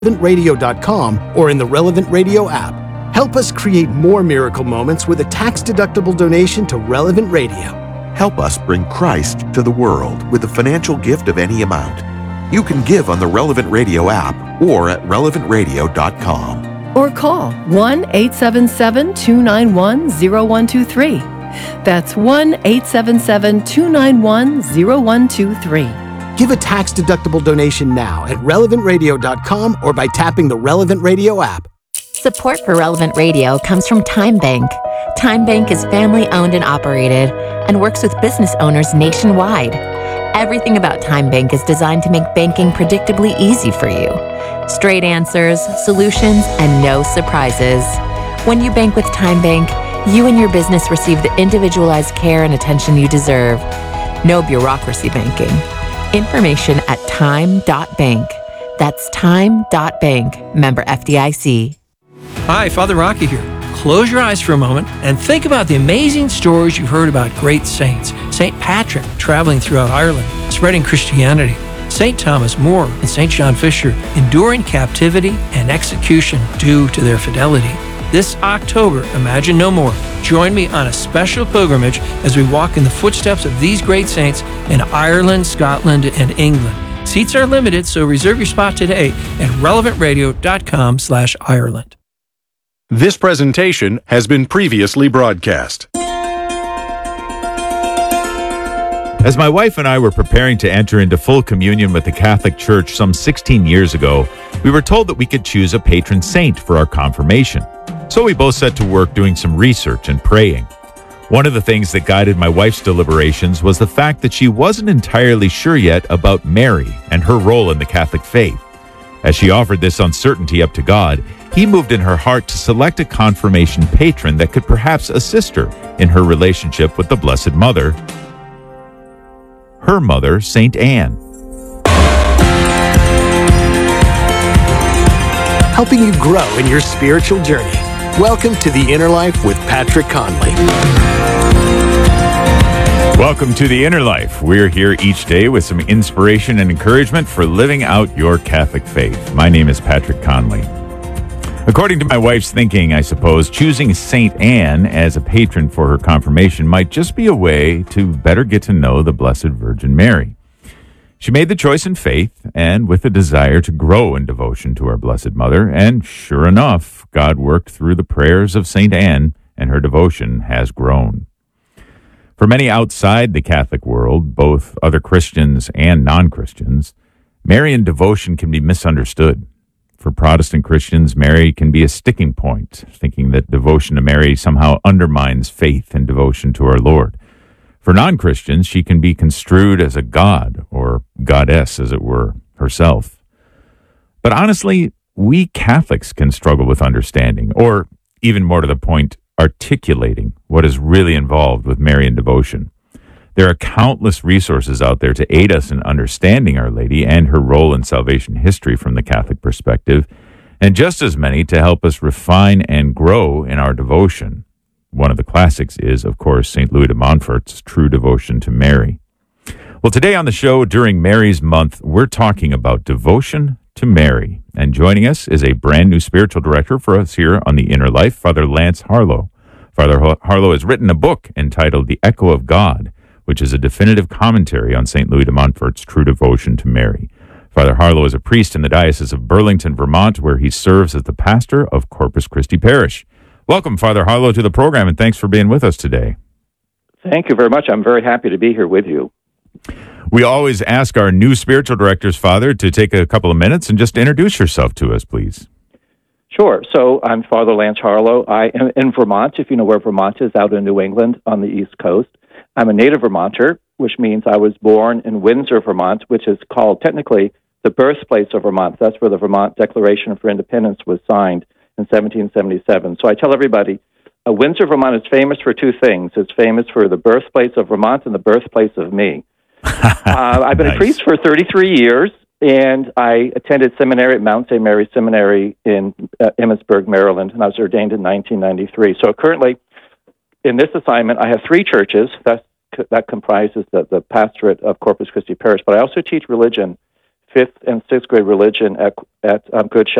relevantradio.com or in the Relevant Radio app. Help us create more miracle moments with a tax-deductible donation to Relevant Radio. Help us bring Christ to the world with a financial gift of any amount. You can give on the Relevant Radio app or at relevantradio.com. Or call 1-877-291-0123. That's 1-877-291-0123. Give a tax-deductible donation now at relevantradio.com or by tapping the Relevant Radio app. Support for Relevant Radio comes from Time Bank. Time Bank is family-owned and operated and works with business owners nationwide. Everything about Time Bank is designed to make banking predictably easy for you. Straight answers, solutions, and no surprises. When you bank with Time Bank, you and your business receive the individualized care and attention you deserve. No bureaucracy banking. Information at time.bank. That's time.bank. Member FDIC. Hi, Father Rocky here. Close your eyes for a moment and think about the amazing stories you've heard about great saints. St. Patrick traveling throughout Ireland, spreading Christianity. St. Thomas More and St. John Fisher enduring captivity and execution due to their fidelity. This October, Imagine No More. Join me on a special pilgrimage as we walk in the footsteps of these great saints in Ireland, Scotland, and England. Seats are limited, so reserve your spot today at relevantradio.com/Ireland. This presentation has been previously broadcast. As my wife and I were preparing to enter into full communion with the Catholic Church some 16 years ago, we were told that we could choose a patron saint for our confirmation. So we both set to work doing some research and praying. One of the things that guided my wife's deliberations was the fact that she wasn't entirely sure yet about Mary and her role in the Catholic faith. As she offered this uncertainty up to God, He moved in her heart to select a confirmation patron that could perhaps assist her in her relationship with the Blessed Mother, her mother, St. Anne. Helping you grow in your spiritual journey. Welcome to The Inner Life with Patrick Conley. Welcome to The Inner Life. We're here each day with some inspiration and encouragement for living out your Catholic faith. My name is Patrick Conley. According to my wife's thinking, I suppose, choosing St. Anne as a patron for her confirmation might just be a way to better get to know the Blessed Virgin Mary. She made the choice in faith and with a desire to grow in devotion to our Blessed Mother, and sure enough, God worked through the prayers of St. Anne, and her devotion has grown. For many outside the Catholic world, both other Christians and non-Christians, Marian devotion can be misunderstood. For Protestant Christians, Mary can be a sticking point, thinking that devotion to Mary somehow undermines faith and devotion to our Lord. For non-Christians, she can be construed as a god, or goddess, as it were, herself. But honestly, we Catholics can struggle with understanding, or even more to the point, articulating what is really involved with Marian devotion. There are countless resources out there to aid us in understanding Our Lady and her role in salvation history from the Catholic perspective, and just as many to help us refine and grow in our devotion. One of the classics is, of course, St. Louis de Montfort's True Devotion to Mary. Well, today on the show, during Mary's Month, we're talking about devotion to Mary. And joining us is a brand new spiritual director for us here on The Inner Life, Father Lance Harlow. Father Harlow has written a book entitled The Echo of God, which is a definitive commentary on St. Louis de Montfort's True Devotion to Mary. Father Harlow is a priest in the Diocese of Burlington, Vermont, where he serves as the pastor of Corpus Christi Parish. Welcome, Father Harlow, to the program, and thanks for being with us today. Thank you very much. I'm very happy to be here with you. We always ask our new spiritual directors, Father, to take a couple of minutes and just introduce yourself to us, please. Sure. So I'm Father Lance Harlow. I am in Vermont, if you know where Vermont is, out in New England on the East Coast. I'm a native Vermonter, which means I was born in Windsor, Vermont, which is called technically the birthplace of Vermont. That's where the Vermont Declaration for Independence was signed in 1777. So I tell everybody, Windsor, Vermont is famous for two things. It's famous for the birthplace of Vermont and the birthplace of me. I've been a priest for 33 years, and I attended seminary at Mount St. Mary's Seminary in Emmitsburg, Maryland, and I was ordained in 1993. So currently, in this assignment, I have three churches. That comprises the pastorate of Corpus Christi Parish, but I also teach religion, fifth and sixth grade religion at Good Shepherd